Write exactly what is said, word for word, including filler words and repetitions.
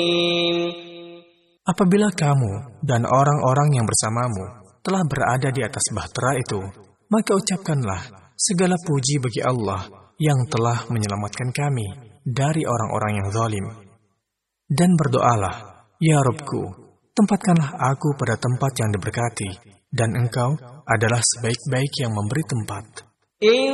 Apabila kamu dan orang-orang yang bersamamu telah berada di atas bahtera itu, maka ucapkanlah segala puji bagi Allah yang telah menyelamatkan kami dari orang-orang yang zalim. Dan berdoalah, Ya Rabbku, tempatkanlah aku pada tempat yang diberkati, dan Engkau adalah sebaik-baik yang memberi tempat.